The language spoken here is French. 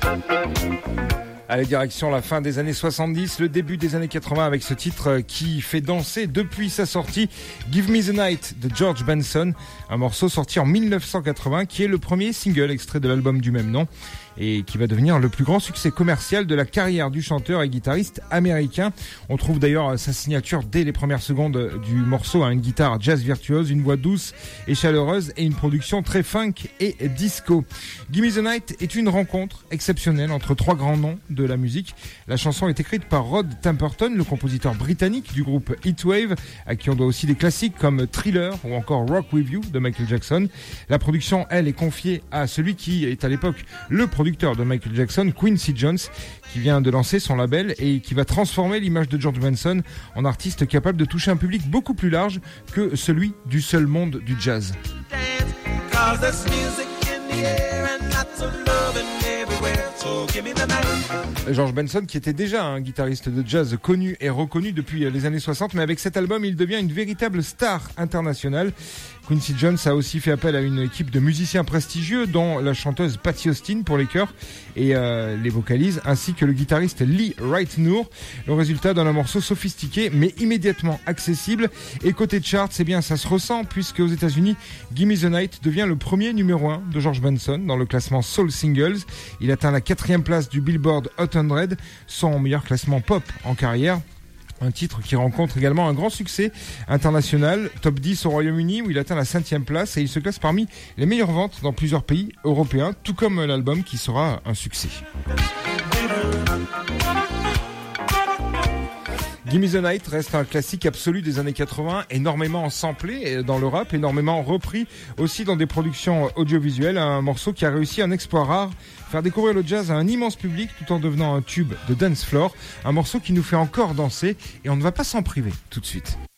Allez, direction la fin des années 70, le début des années 80 avec ce titre qui fait danser depuis sa sortie, Give Me the Night de George Benson, un morceau sorti en 1980 qui est le premier single extrait de l'album du même nom et qui va devenir le plus grand succès commercial de la carrière du chanteur et guitariste américain. On trouve d'ailleurs sa signature dès les premières secondes du morceau, une guitare jazz virtuose, une voix douce et chaleureuse et une production très funk et disco. Give Me the Night est une rencontre exceptionnelle entre trois grands noms de la musique. La chanson est écrite par Rod Temperton, le compositeur britannique du groupe Heatwave, à qui on doit aussi des classiques comme Thriller ou encore Rock With You de Michael Jackson. La production, elle, est confiée à celui qui est à l'époque le producteur de Michael Jackson, Quincy Jones, qui vient de lancer son label et qui va transformer l'image de George Benson en artiste capable de toucher un public beaucoup plus large que celui du seul monde du jazz. George Benson, qui était déjà un guitariste de jazz connu et reconnu depuis les années 60, mais avec cet album, il devient une véritable star internationale. Quincy Jones a aussi fait appel à une équipe de musiciens prestigieux, dont la chanteuse Patti Austin pour les chœurs et les vocalises, ainsi que le guitariste Lee Wright Noor. Le résultat donne un morceau sophistiqué, mais immédiatement accessible. Et côté charts, eh bien, ça se ressent, puisque aux États-Unis, Give Me the Night devient le premier numéro 1 de George Benson dans le classement Soul Singles. Il atteint la 4e place du Billboard Hot 100, son meilleur classement pop en carrière. Un titre qui rencontre également un grand succès international, top 10 au Royaume-Uni où il atteint la 5e place et il se classe parmi les meilleures ventes dans plusieurs pays européens, tout comme l'album qui sera un succès. Give Me the Night reste un classique absolu des années 80, énormément samplé dans le rap, énormément repris aussi dans des productions audiovisuelles, un morceau qui a réussi un exploit rare, faire découvrir le jazz à un immense public tout en devenant un tube de dance floor, un morceau qui nous fait encore danser et on ne va pas s'en priver tout de suite.